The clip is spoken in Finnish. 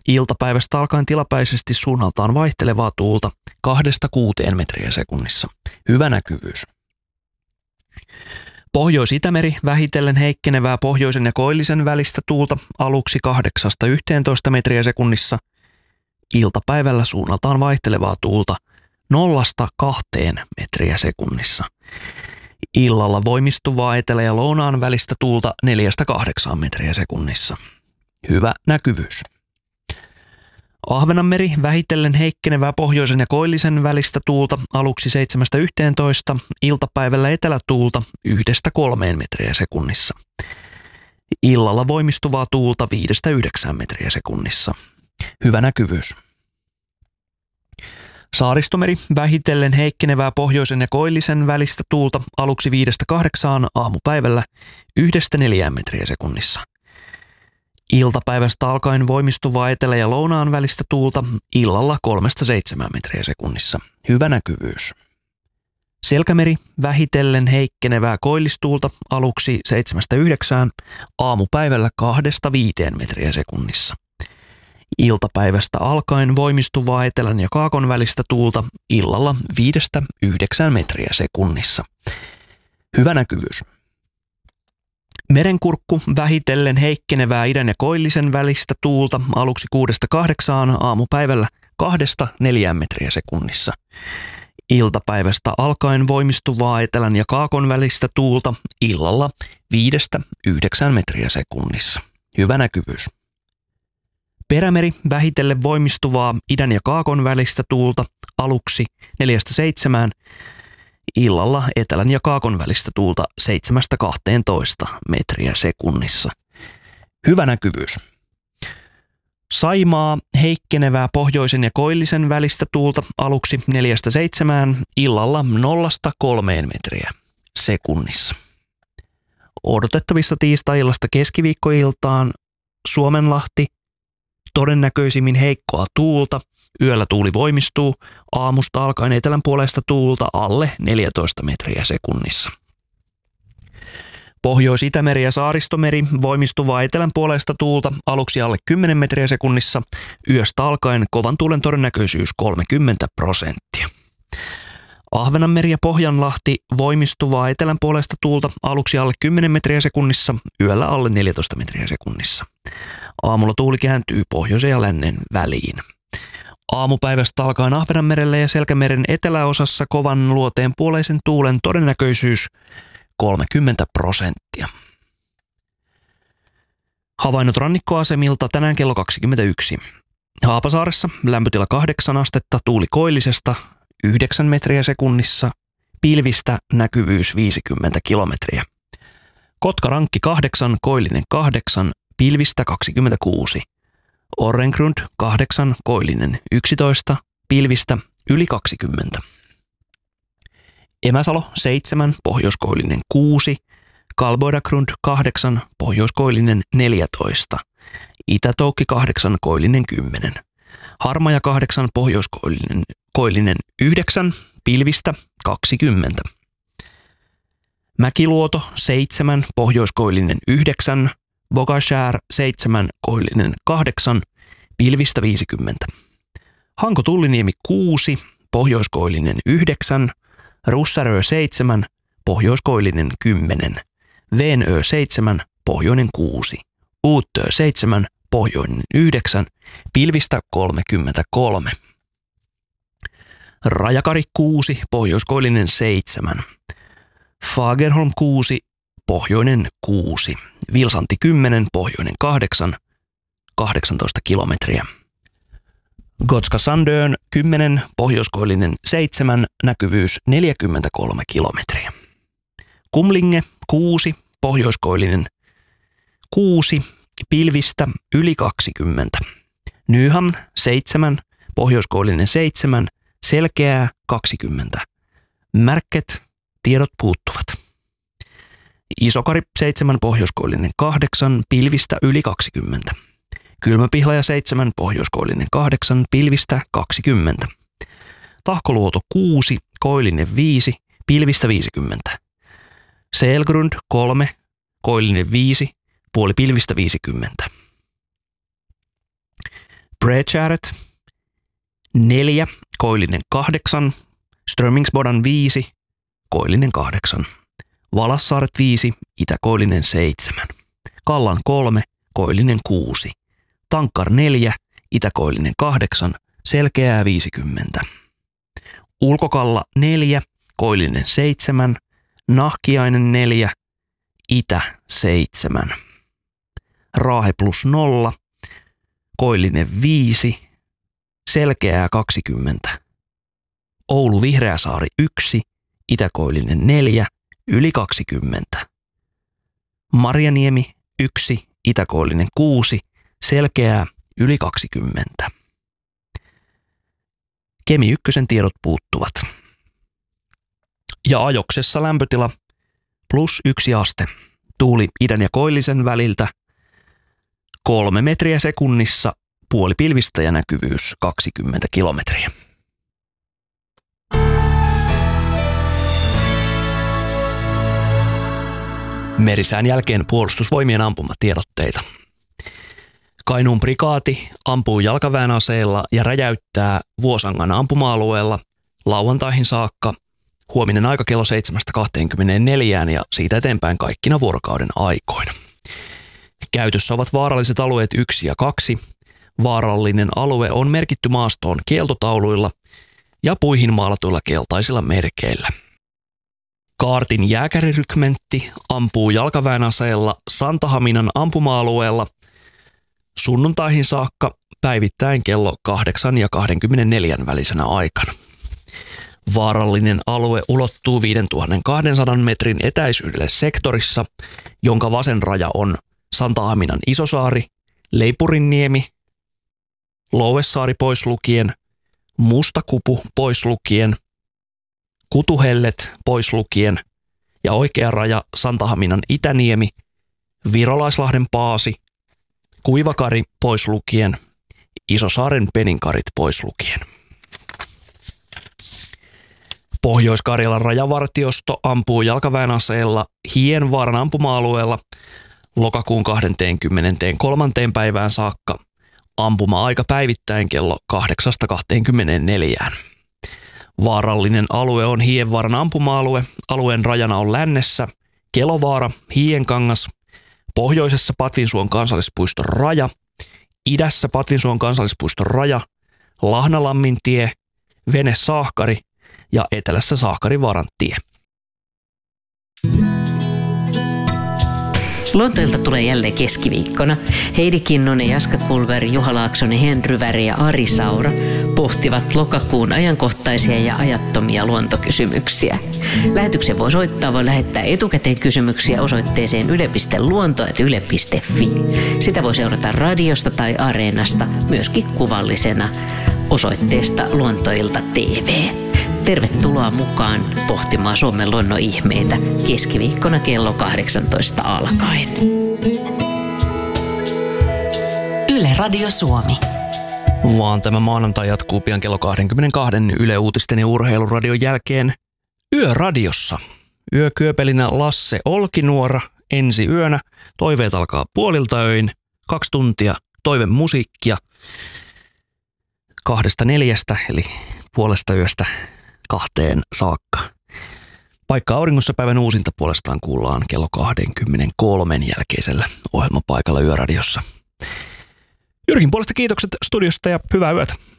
Iltapäivästä alkaen tilapäisesti suunnaltaan vaihtelevaa tuulta 2–6 metriä sekunnissa. Hyvä näkyvyys. Pohjois-Itämeri vähitellen heikkenevää pohjoisen ja koillisen välistä tuulta aluksi 8–11 metriä sekunnissa. Iltapäivällä suunnaltaan vaihtelevaa tuulta 0–2 metriä sekunnissa. Illalla voimistuvaa etelä- ja lounaan välistä tuulta 4–8 metriä sekunnissa. Hyvä näkyvyys. Ahvenanmeri vähitellen heikkenevää pohjoisen ja koillisen välistä tuulta aluksi 7–11, iltapäivällä etelätuulta 1–3 metriä sekunnissa. Illalla voimistuvaa tuulta 5–9 metriä sekunnissa. Hyvä näkyvyys. Saaristomeri vähitellen heikkenevää pohjoisen ja koillisen välistä tuulta aluksi 5–8, aamupäivällä 1–4 metriä sekunnissa. Iltapäivästä alkaen voimistuvaa etelä- ja lounaan välistä tuulta illalla 3–7 metriä sekunnissa. Hyvä näkyvyys. Selkämeri vähitellen heikkenevää koillistuulta aluksi 7–9, aamupäivällä 2–5 metriä sekunnissa. Iltapäivästä alkaen voimistuvaa etelän ja kaakon välistä tuulta illalla 5–9 metriä sekunnissa. Hyvä näkyvyys. Merenkurkku vähitellen heikkenevää idän ja koillisen välistä tuulta aluksi 6–8, aamupäivällä 2–4 metriä sekunnissa. Iltapäivästä alkaen voimistuvaa etelän ja kaakon välistä tuulta illalla 5–9 metriä sekunnissa. Hyvä näkyvyys. Perämeri vähitellen voimistuvaa idän ja kaakon välistä tuulta aluksi 4–7, illalla etelän ja kaakon välistä tuulta 7–12 metriä sekunnissa. Hyvä näkyvyys. Saimaa heikkenevää pohjoisen ja koillisen välistä tuulta aluksi 4–7, illalla 0–3 metriä sekunnissa. Odotettavissa tiistai-illasta keskiviikkoiltaan Suomenlahti, todennäköisimmin heikkoa tuulta, yöllä tuuli voimistuu, aamusta alkaen etelän puolesta tuulta alle 14 metriä sekunnissa. Pohjois-Itämeri ja Saaristomeri voimistuvaa etelän puolesta tuulta aluksi alle 10 metriä sekunnissa, yöstä alkaen kovan tuulen todennäköisyys 30%. Ahvenanmeri ja Pohjanlahti voimistuvaa etelän puolesta tuulta aluksi alle 10 metriä sekunnissa, yöllä alle 14 metriä sekunnissa. Aamulla tuuli kääntyy pohjoisen ja lännen väliin. Aamupäivästä alkaen Ahvenanmerellä ja Selkämeren eteläosassa kovan luoteen puoleisen tuulen todennäköisyys 30%. Havainnot rannikkoasemilta tänään kello 21. Haapasaaressa lämpötila 8 astetta, tuuli koillisesta 9 metriä sekunnissa, pilvistä näkyvyys 50 kilometriä. Kotkarankki 8, koillinen 8, pilvistä 26. Orrengrund 8, koillinen 11, pilvistä yli 20. Emäsalo 7, pohjoiskoillinen 6, Kalboidagrund 8, pohjoiskoillinen 14, Itätoukki 8, koillinen 10, Harmaja 8, pohjoiskoillinen 9, pilvistä 20. Mäkiluoto 7, pohjoiskoillinen 9, Bogashär 7, koillinen 8, pilvistä 50. Hanko-Tulliniemi 6, pohjoiskoillinen 9, Russarö 7, pohjoiskoillinen 10, Veenö 7, pohjoinen 6, Uuttö 7, pohjoinen 9, pilvistä 33. Rajakari 6, pohjoiskoillinen 7, Fagerholm 6, pohjoinen 6, Vilsanti 10, pohjoinen 8, 18 kilometriä. Gotska Sandön 10, pohjoiskoillinen 7, näkyvyys 43 kilometriä. Kumlinge 6, pohjoiskoillinen 6, pilvistä yli 20. Nyham 7, pohjoiskoillinen 7, selkeää 20. Märket, tiedot puuttuvat. Isokari 7, pohjoiskoillinen 8, pilvistä yli 20. Kylmäpihlaja 7, pohjoiskoillinen 8, pilvistä 20. Tahkoluoto 6, koillinen 5, pilvistä 50. Selgrund 3, koillinen 5, puoli pilvistä 50. Bredgäret 4, koillinen 8, Strömingsbodan 5, koillinen 8, Valassaaret 5, itäkoillinen 7, Kallan 3, koillinen 6, Tankkar 4, itäkoillinen 8, selkeää 50, Ulkokalla 4, koillinen 7, Nahkiainen 4, itä 7, Raahe +0, koillinen 5, selkeää 20, Oulu Vihreäsaari 1, itäkoillinen 4, yli 20, Marjaniemi 1, itäkoillinen 6, selkeää yli 20. Kemi 1 tiedot puuttuvat. Ja Ajoksessa lämpötila +1 aste. Tuuli idän ja koillisen väliltä 3 metriä sekunnissa, puolipilvistä ja näkyvyys 20 kilometriä. Merisään jälkeen Puolustusvoimien ampumatiedotteita. Kainuun prikaati ampuu jalkaväenaseella ja räjäyttää Vuosangan ampuma-alueella lauantaihin saakka. Huominen aika kello 7.24 ja siitä eteenpäin kaikkina vuorokauden aikoina. Käytössä ovat vaaralliset alueet 1 ja 2. Vaarallinen alue on merkitty maastoon kieltotauluilla ja puihin maalatuilla keltaisilla merkeillä. Kaartin jääkärirykmentti ampuu jalkaväenaseella Santahaminan ampuma-alueella sunnuntaihin saakka päivittäin kello 8 ja 24 välisenä aikana. Vaarallinen alue ulottuu 5200 metrin etäisyydelle sektorissa, jonka vasen raja on Santahaminan Isosaari, Leipurinniemi, Louvessaari pois lukien, Mustakupu pois lukien, Kutuhellet pois lukien ja oikea raja Santahaminan Itäniemi, Virolaislahden Paasi, Kuivakari pois lukien, Isosaaren Peninkarit pois lukien. Pohjois-Karjalan rajavartiosto ampuu jalkaväenaseella Hienvaaran ampuma-alueella lokakuun 23. päivään saakka. Ampuma-aika päivittäin kello 8.24. Vaarallinen alue on Hienvaaran ampuma-alue. Alueen rajana on lännessä Kelovaara, Hienkangas, pohjoisessa Patvinsuon kansallispuiston raja, idässä Patvinsuon kansallispuiston raja, Lahnalammin tie, Vene-Saahkari ja etelässä Saahkarivaaran tie. Lontoilta tulee jälleen keskiviikkona. Heidi Kinnunen, Jaska Kulveri, Juha Laaksonen, Henry Väri ja Ari Saura pohtivat lokakuun ajankohtaisia ja ajattomia luontokysymyksiä. Lähetyksen voi lähettää etukäteen kysymyksiä osoitteeseen yle.luonto@yle.fi. Sitä voi seurata radiosta tai Areenasta, myöskin kuvallisena osoitteesta Luontoilta TV. Tervetuloa mukaan pohtimaan Suomen luonnon ihmeitä keskiviikkona kello 18 alkaen. Yle Radio Suomi. Vaan tämä maanantai jatkuu pian kello 22 Yle Uutisten ja Urheiluradion jälkeen Yöradiossa. Yökyöpelinä Lasse Olkinuora ensi yönä. Toiveet alkaa 2:30, 2 tuntia toivemusiikkia 2-4, eli 0:30 2 saakka. Paikka auringossa päivän uusinta puolestaan kuullaan kello 23 jälkeisellä ohjelmapaikalla Yöradiossa. Jyrkin puolesta kiitokset studiosta ja hyvää yötä.